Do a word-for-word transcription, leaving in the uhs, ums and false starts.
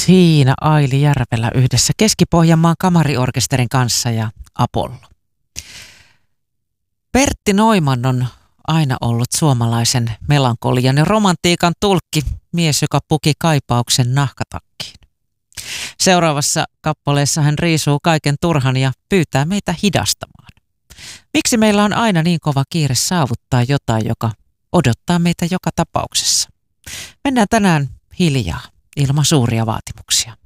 Siinä Aili Järvelä yhdessä Keski-Pohjanmaan kamariorkesterin kanssa ja Apollo. Pertti Noiman on aina ollut suomalaisen melankolian ja romantiikan tulkki, mies, joka puki kaipauksen nahkatakkiin. Seuraavassa kappaleessa hän riisuu kaiken turhan ja pyytää meitä hidastamaan. Miksi meillä on aina niin kova kiire saavuttaa jotain, joka odottaa meitä joka tapauksessa? Mennään tänään hiljaa, ilman suuria vaatimuksia.